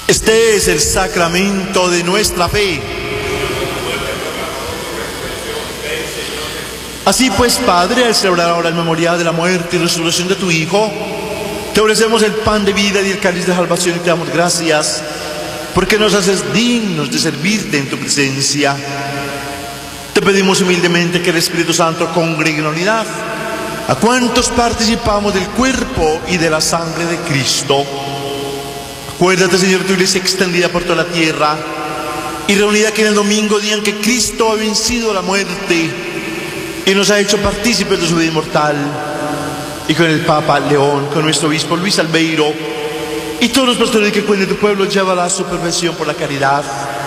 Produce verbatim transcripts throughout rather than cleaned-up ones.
Este es el sacramento de nuestra fe. Así pues, Padre, al celebrar ahora el memorial de la muerte y resurrección de tu Hijo, te ofrecemos el pan de vida y el cáliz de salvación y te damos gracias, porque nos haces dignos de servirte en tu presencia. Te pedimos humildemente que el Espíritu Santo congregue en unidad a cuantos participamos del cuerpo y de la sangre de Cristo. Acuérdate, Señor, de tu iglesia extendida por toda la tierra y reunida aquí en el domingo, día en que Cristo ha vencido la muerte y nos ha hecho partícipes de su vida inmortal. Y con el Papa León, con nuestro obispo Luis Albeiro y todos los pastores que cuiden de tu pueblo, llévala a su perfección por la caridad.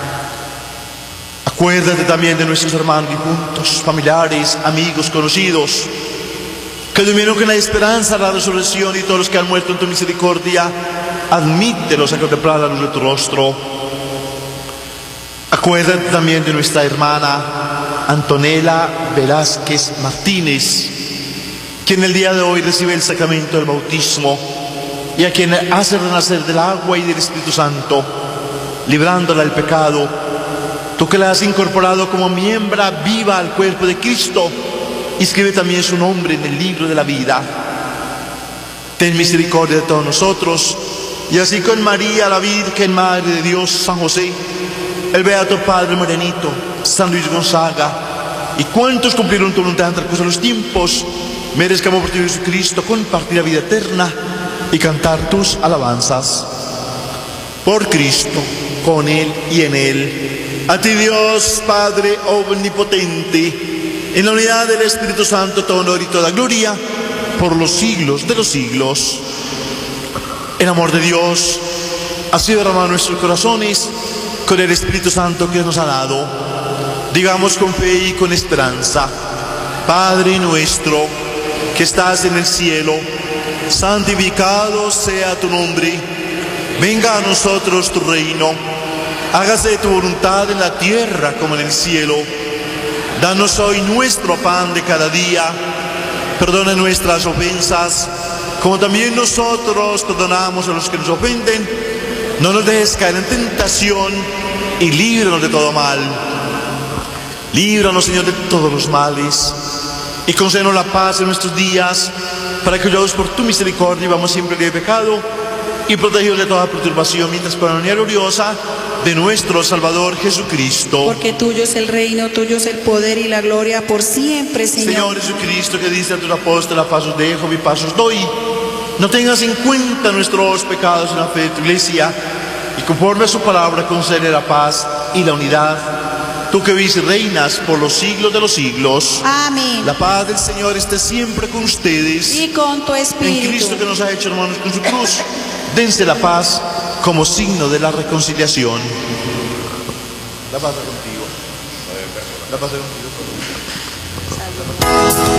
Acuérdate también de nuestros hermanos difuntos, familiares, amigos, conocidos, que durmieron con la esperanza de la resurrección, y todos los que han muerto en tu misericordia, admítelos a contemplar la luz de tu rostro. Acuérdate también de nuestra hermana Antonella Velázquez Martínez, quien el día de hoy recibe el sacramento del bautismo y a quien hace renacer del agua y del Espíritu Santo, librándola del pecado. Tú que la has incorporado como miembro viva al cuerpo de Cristo, inscribe también su nombre en el libro de la vida. Ten misericordia de todos nosotros, y así con María, la Virgen Madre de Dios, San José, el Beato Padre Morenito, San Luis Gonzaga, y cuantos cumplieron tu voluntad en el curso de los tiempos, merezcamos por ti, Jesucristo, compartir la vida eterna y cantar tus alabanzas. Por Cristo, con Él y en Él, a ti Dios Padre omnipotente, en la unidad del Espíritu Santo, todo honor y toda gloria, por los siglos de los siglos. El amor de Dios ha sido derramado en nuestros corazones con el Espíritu Santo que nos ha dado. Digamos con fe y con esperanza: Padre nuestro que estás en el cielo, santificado sea tu nombre. Venga a nosotros tu reino. Hágase tu voluntad en la tierra como en el cielo. Danos hoy nuestro pan de cada día. Perdona nuestras ofensas, como también nosotros perdonamos a los que nos ofenden. No nos dejes caer en tentación y líbranos de todo mal. Líbranos, Señor, de todos los males, y concédenos la paz en nuestros días, para que, ayudados por tu misericordia, vivamos siempre libre de pecado y protegidos de toda perturbación, mientras por la unidad gloriosa de nuestro Salvador Jesucristo. Porque tuyo es el reino, tuyo es el poder y la gloria por siempre, Señor. Señor Jesucristo, que dice a tus apóstoles: la paz os dejo, mi paz os doy. No tengas en cuenta nuestros pecados en la fe de tu iglesia, y conforme a su palabra concede la paz y la unidad. Tú que vives y reinas por los siglos de los siglos. Amén. La paz del Señor esté siempre con ustedes. Y con tu espíritu. En Cristo, que nos ha hecho hermanos con su cruz, dense la paz como signo de la reconciliación. La paz contigo. La paz contigo.